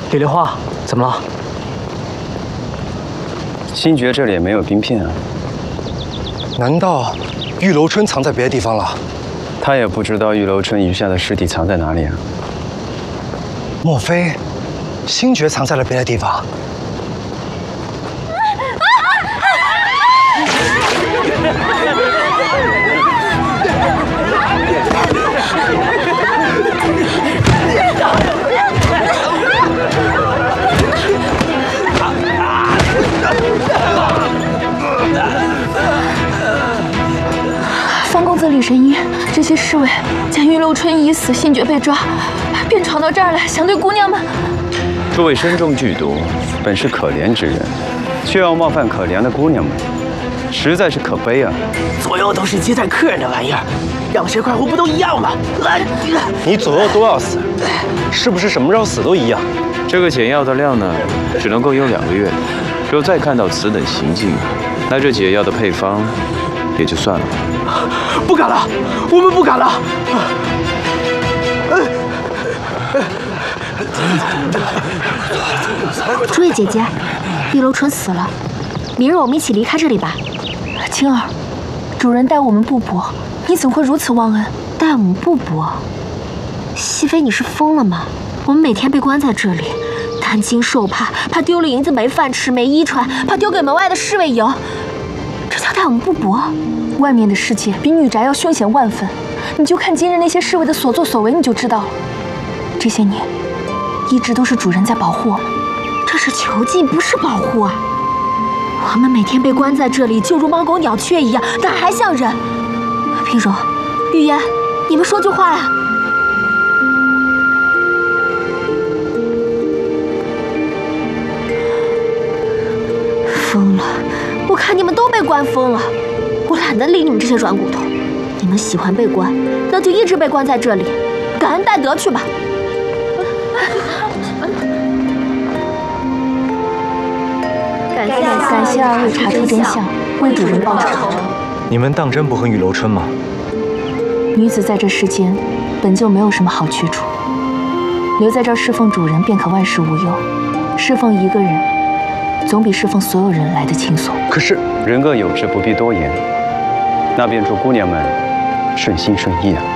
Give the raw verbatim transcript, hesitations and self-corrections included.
李莲花，怎么了？ 星爵这里也没有冰片啊。 难道玉楼春藏在别的地方了？ 他也不知道玉楼春余下的尸体藏在哪里啊。 莫非星爵藏在了别的地方？ 方公子李神医，这些侍卫见玉楼春已死，星爵被抓，便闯到这儿来，想对姑娘们。 诸位身中剧毒，本是可怜之人，却要冒犯可怜的姑娘们，实在是可悲啊！ 左右都是接待客人的玩意儿，让谁快活不都一样吗？来， 你左右都要死，是不是什么时候死都一样？ 这个解药的量呢，只能够用两个月。若再看到此等行径，那这解药的配方也就算了。 不敢了，我们不敢了。 诸位姐姐，玉楼春死了，明日我们一起离开这里吧。 青儿，主人待我们不薄，你怎会如此忘恩？ 待我们不薄？熹妃，你是疯了吗？我们每天被关在这里，担惊受怕，怕丢了银子没饭吃、没衣穿，怕丢给门外的侍卫营，这叫待我们不薄？ 外面的世界比女宅要凶险万分，你就看今日那些侍卫的所作所为，你就知道了。这些年，一直都是主人在保护我们。 这是囚禁，不是保护啊！我们每天被关在这里，就如猫狗鸟雀一样，哪还像人？碧柔、玉烟，你们说句话呀！疯了！我看你们都被关疯了。我懒得理你们这些软骨头。你们喜欢被关，那就一直被关在这里，感恩戴德去吧。 感谢感谢二位查出真相，为主人报仇。 你们当真不恨玉楼春吗？ 女子在这世间本就没有什么好去处，留在这儿侍奉主人便可万事无忧。侍奉一个人，总比侍奉所有人来得轻松。 可是人各有志，不必多言。那便祝姑娘们顺心顺意啊。